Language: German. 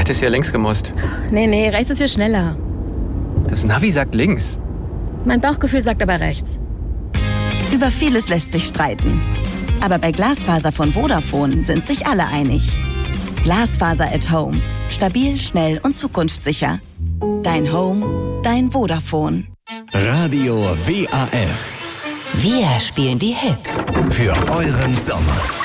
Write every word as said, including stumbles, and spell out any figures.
hättest ja links gemusst. Nee, nee, rechts ist viel schneller. Das Navi sagt links. Mein Bauchgefühl sagt aber rechts. Über vieles lässt sich streiten. Aber bei Glasfaser von Vodafone sind sich alle einig. Glasfaser at Home. Stabil, schnell und zukunftssicher. Dein Home, dein Vodafone. Radio W A F. Wir spielen die Hits. Für euren Sommer.